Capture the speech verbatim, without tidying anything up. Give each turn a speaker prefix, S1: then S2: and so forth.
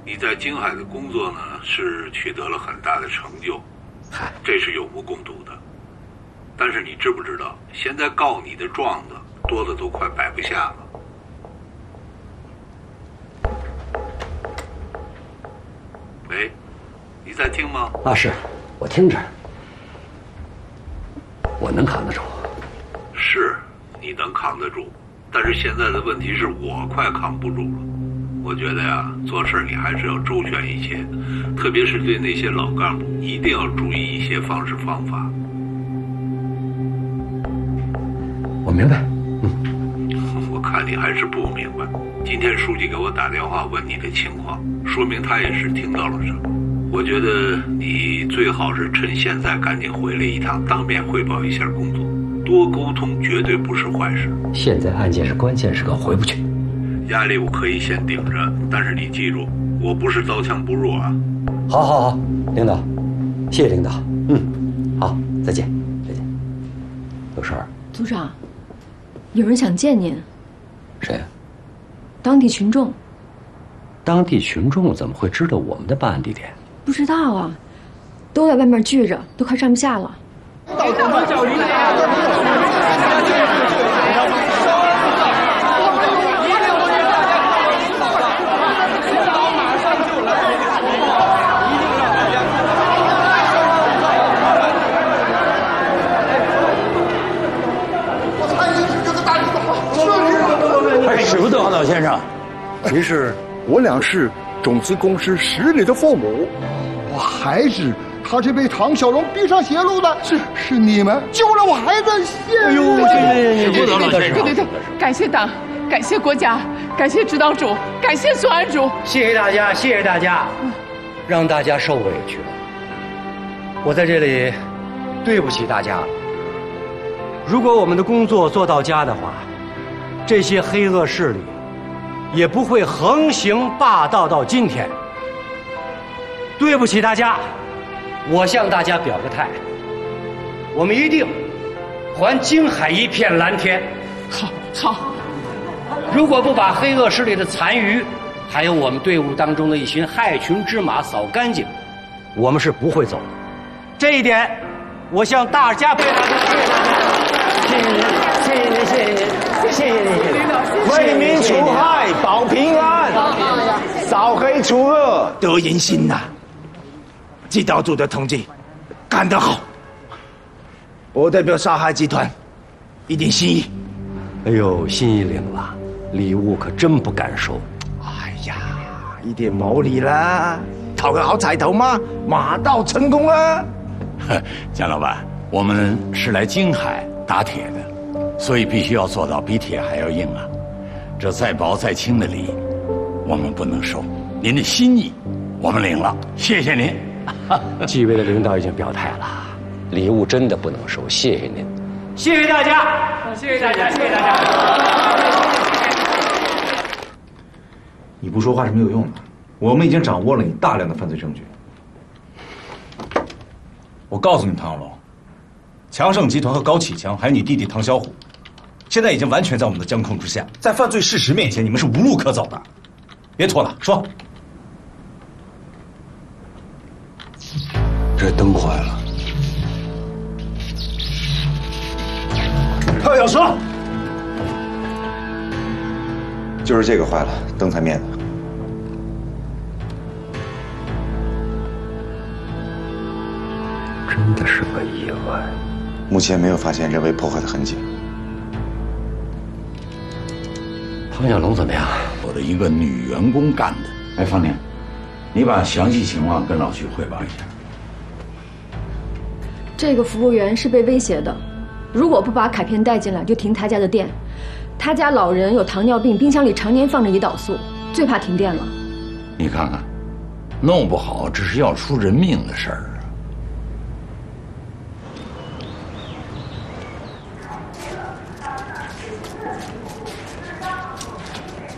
S1: 你在京海的工作呢是取得了很大的成就，
S2: 嗨，
S1: 这是有目共睹的。但是你知不知道，现在告你的状子多的都快摆不下了。喂，你在听吗？
S2: 啊，是，我听着。我能扛得住。
S1: 是，你能扛得住，但是现在的问题是我快扛不住了。我觉得呀，做事你还是要周全一些，特别是对那些老干部，一定要注意一些方式方法。
S2: 我明白。
S1: 嗯，我看你还是不明白。今天书记给我打电话问你的情况，说明他也是听到了什么。我觉得你最好是趁现在赶紧回来一趟，当面汇报一下工作，多沟通绝对不是坏事。
S2: 现在案件是关键时刻，回不去。
S1: 压力我可以先顶着，但是你记住，我不是刀枪不入啊。
S2: 好，好，好，领导，谢谢领导。嗯，好，再见，再见。有事儿？
S3: 组长，有人想见您。
S2: 谁呀？
S3: 当地群众。
S2: 当地群众怎么会知道我们的办案地点？
S3: 不知道啊，都在外面聚着，都快站不下了。
S4: 到处都叫领导。
S5: 我猜一直就是大领导。
S6: 哎，使不得，老先生。
S5: 您是？我俩是种子公司十里的父母，我孩子他是被唐小龙逼上邪路的，是是你们救了我孩子，谢谢！哎呦，
S6: 使不得了，
S7: 对对对，感谢党，感谢国家，感谢指导组，感谢专案组，
S2: 谢谢大家，谢谢大家，让大家受委屈了。我在这里对不起大家了。如果我们的工作做到家的话，这些黑恶势力也不会横行霸道到今天。对不起大家，我向大家表个态，我们一定还京海一片蓝天。
S7: 好，好。
S2: 如果不把黑恶势力的残余，还有我们队伍当中的一群害群之马扫干净，我们是不会走的。这一点，我向大家表达。谢谢您，谢谢您，谢谢您，谢谢您。
S6: 为民除害，保平安，扫黑除恶，得人心呐！指导组的同志，干得好！我代表沙海集团，一点心意。
S2: 哎呦，心意领了，礼物可真不敢收。
S6: 哎呀，一点毛礼啦，讨个好彩头嘛，马到成功啊！
S8: 蒋老板，我们是来京海打铁的，所以必须要做到比铁还要硬啊！这再薄再轻的礼，我们不能收。您的心意，我们领了，谢谢您。
S2: 纪委的领导已经表态了，礼物真的不能收，谢谢您，谢谢大家，谢谢大家，谢谢大家。
S9: 你不说话是没有用的，我们已经掌握了你大量的犯罪证据。我告诉你，唐小龙，强盛集团和高启强，还有你弟弟唐小虎，现在已经完全在我们的监控之下，在犯罪事实面前，你们是无路可走的。别拖了，说。
S2: 这灯坏了。
S9: 快点说。
S10: 就是这个坏了，灯才灭的。
S2: 真的是个意外。
S10: 目前没有发现人为破坏的痕迹。
S2: 唐小龙怎么样？
S8: 我的一个女员工干的。哎，方宁，你把详细情况跟老徐汇报一下。
S3: 这个服务员是被威胁的，如果不把卡片带进来，就停他家的店。他家老人有糖尿病，冰箱里常年放着胰岛素，最怕停电了。
S8: 你看看，弄不好这是要出人命的事儿。